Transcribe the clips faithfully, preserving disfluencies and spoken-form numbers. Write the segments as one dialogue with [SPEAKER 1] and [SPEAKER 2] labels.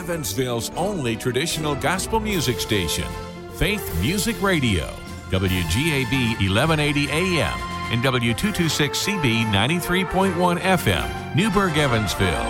[SPEAKER 1] Evansville's only traditional gospel music station, Faith Music Radio, W G A B eleven eighty A M and W two twenty-six C B ninety-three point one F M, Newburgh, Evansville.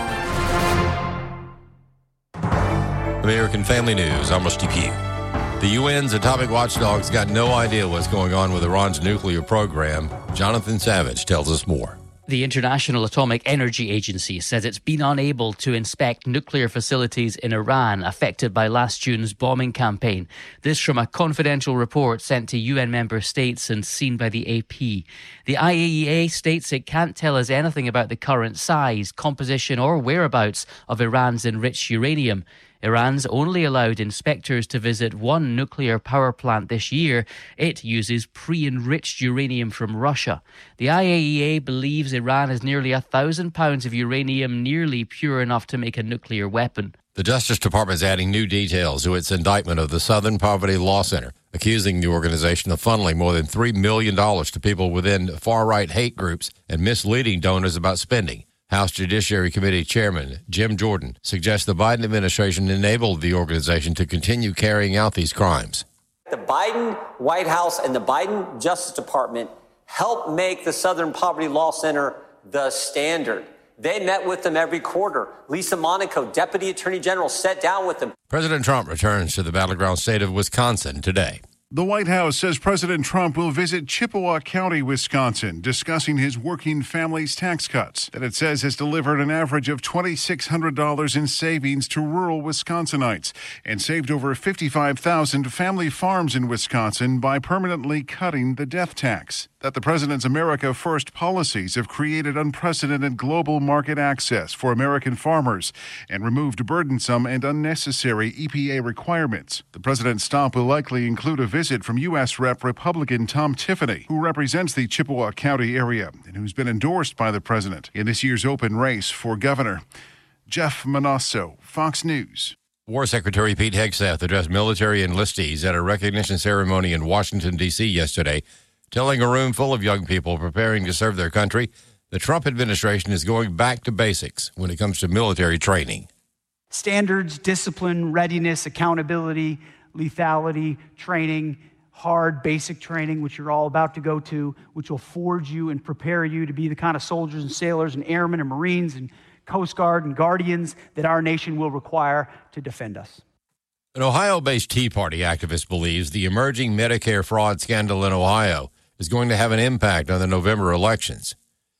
[SPEAKER 2] American Family News, I'm Rusty Pugh. The U N's atomic watchdogs got no idea what's going on with Iran's nuclear program. Jonathan Savage tells us more.
[SPEAKER 3] The International Atomic Energy Agency says it's been unable to inspect nuclear facilities in Iran affected by last June's bombing campaign. This from a confidential report sent to U N member states and seen by the A P. The I A E A states it can't tell us anything about the current size, composition or whereabouts of Iran's enriched uranium. Iran's only allowed inspectors to visit one nuclear power plant this year. It uses pre-enriched uranium from Russia. The I A E A believes Iran has nearly a thousand pounds of uranium nearly pure enough to make a nuclear weapon.
[SPEAKER 2] The Justice Department is adding new details to its indictment of the Southern Poverty Law Center, accusing the organization of funneling more than three million dollars to people within far-right hate groups and misleading donors about spending. House Judiciary Committee Chairman Jim Jordan suggests the Biden administration enabled the organization to continue carrying out these crimes.
[SPEAKER 4] The Biden White House and the Biden Justice Department helped make the Southern Poverty Law Center the standard. They met with them every quarter. Lisa Monaco, Deputy Attorney General, sat down with them.
[SPEAKER 2] President Trump returns to the battleground state of Wisconsin today.
[SPEAKER 5] The White House says President Trump will visit Chippewa County, Wisconsin, discussing his working family's tax cuts that it says has delivered an average of two thousand six hundred dollars in savings to rural Wisconsinites and saved over fifty-five thousand family farms in Wisconsin by permanently cutting the death tax. That the president's America First policies have created unprecedented global market access for American farmers and removed burdensome and unnecessary E P A requirements. The president's stop will likely include a visit from U S Rep Republican Tom Tiffany, who represents the Chippewa County area and who's been endorsed by the president in this year's open race for governor. Jeff Manasso, Fox News.
[SPEAKER 2] War Secretary Pete Hegseth addressed military enlistees at a recognition ceremony in Washington, D C yesterday, telling a room full of young people preparing to serve their country, the Trump administration is going back to basics when it comes to military training.
[SPEAKER 6] Standards, discipline, readiness, accountability, lethality, training, hard basic training, which you're all about to go to, which will forge you and prepare you to be the kind of soldiers and sailors and airmen and Marines and Coast Guard and Guardians that our nation will require to defend us.
[SPEAKER 2] An Ohio-based Tea Party activist believes the emerging Medicare fraud scandal in Ohio is going to have an impact on the November elections.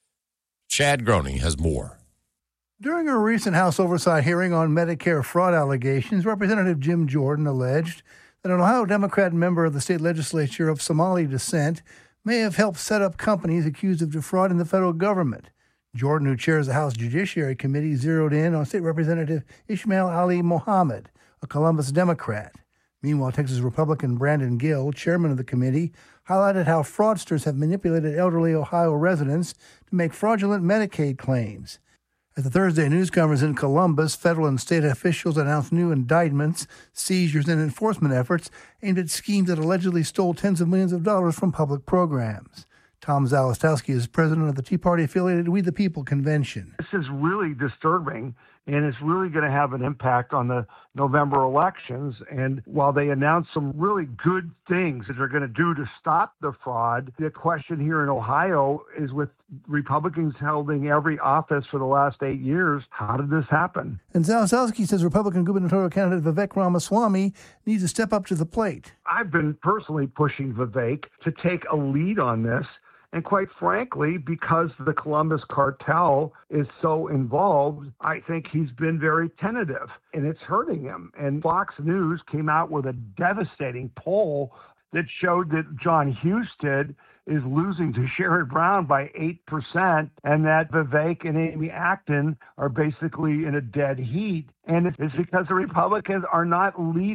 [SPEAKER 2] Chad Groening has more.
[SPEAKER 7] During a recent House oversight hearing on Medicare fraud allegations, Representative Jim Jordan alleged that an Ohio Democrat member of the state legislature of Somali descent may have helped set up companies accused of defrauding the federal government. Jordan, who chairs the House Judiciary Committee, zeroed in on State Representative Ishmael Ali Mohammed, a Columbus Democrat. Meanwhile, Texas Republican Brandon Gill, chairman of the committee, highlighted how fraudsters have manipulated elderly Ohio residents to make fraudulent Medicaid claims. At the Thursday news conference in Columbus, federal and state officials announced new indictments, seizures, and enforcement efforts aimed at schemes that allegedly stole tens of millions of dollars from public programs. Tom Zalastowski is president of the Tea Party-affiliated We the People convention.
[SPEAKER 8] This is really disturbing, and it's really going to have an impact on the November elections. And while they announced some really good things that they're going to do to stop the fraud, the question here in Ohio is, with Republicans holding every office for the last eight years, how did this happen?
[SPEAKER 7] And Zalastowski says Republican gubernatorial candidate Vivek Ramaswamy needs to step up to the plate.
[SPEAKER 8] I've been personally pushing Vivek to take a lead on this. And quite frankly, because the Columbus cartel is so involved, I think he's been very tentative, and it's hurting him. And Fox News came out with a devastating poll that showed that John Husted is losing to Sherrod Brown by eight percent, and that Vivek and Amy Acton are basically in a dead heat. And it's because the Republicans are not leading